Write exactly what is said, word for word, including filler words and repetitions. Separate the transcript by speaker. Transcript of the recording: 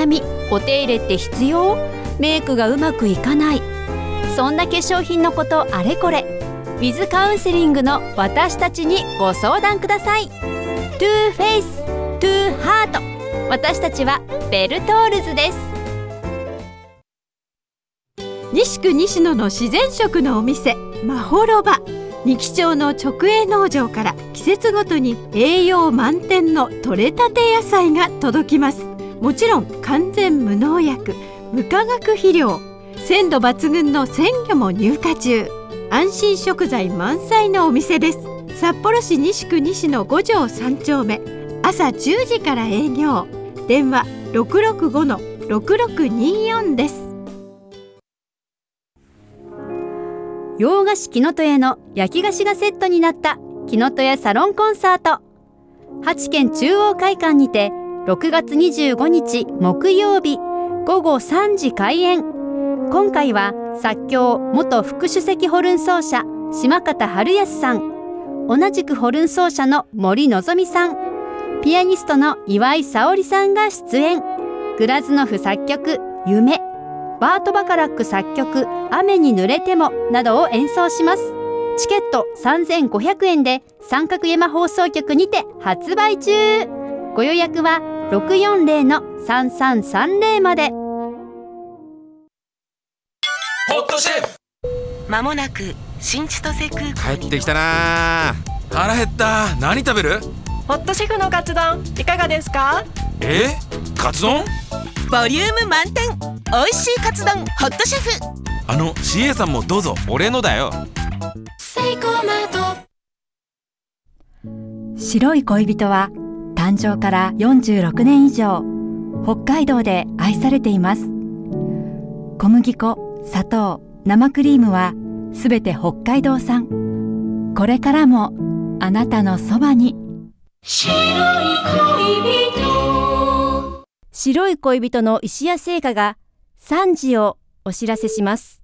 Speaker 1: 悩み、お手入れって必要？メイクがうまくいかない。そんな化粧品のことあれこれ、ウィズカウンセリングの私たちにご相談ください。トゥーフェイス、トゥーハート。私たちはベルトールズです。
Speaker 2: 西区西野の自然食のお店まほろば。二木町の直営農場から季節ごとに栄養満点の取れたて野菜が届きます。もちろん完全無農薬、無化学肥料、鮮度抜群の鮮魚も入荷中。安心食材満載のお店です。札幌市西区西野ご条さん丁目、朝じゅうじから営業。電話 ろくろくごのろくろくによん です。
Speaker 1: 洋菓子きのとやの焼き菓子がセットになったきのとやサロンコンサート。八軒中央会館にてろくがつにじゅうごにち木曜日ごごさんじ開演。今回は作協元副首席ホルン奏者島方春康さん、同じくホルン奏者の森のぞみさん、ピアニストの岩井沙織さんが出演。グラズノフ作曲夢、バート・バカラック作曲雨に濡れてもなどを演奏します。チケットさんぜんごひゃくえんで三角山放送局にて発売中。ご予約は ろくよんぜろのさんさんさんぜろ まで。
Speaker 3: ホットシェフ、
Speaker 4: まもなく新千歳空港に
Speaker 3: 帰ってきたな。腹減った。何食べる？
Speaker 5: ホットシェフのカツ丼いかがですか？
Speaker 3: え？カツ丼？
Speaker 4: ボリューム満点、おいしいカツ丼ホットシェフ。
Speaker 3: あの シーエー さんもどうぞ。俺のだよ。
Speaker 6: セイコーマー
Speaker 1: ト。白い恋人は誕生からよんじゅうろくねん以上北海道で愛されています。小麦粉、砂糖、生クリームはすべて北海道産。これからもあなたのそばに。
Speaker 6: 白い恋人。
Speaker 1: 白い恋人の石屋製菓がさんじをお知らせします。